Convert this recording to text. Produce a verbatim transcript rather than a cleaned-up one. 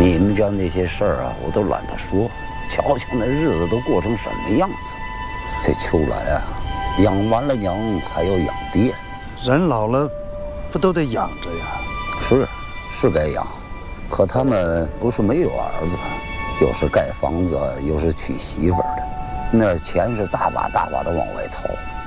你们家那些事儿啊，我都懒得说。瞧瞧那日子都过成什么样子。这秋兰啊，养完了娘还要养爹。 人老了，不都得养着呀？ 是，是该养。可他们不是没有儿子，又是盖房子，又是娶媳妇儿的，那钱是大把大把的往外掏。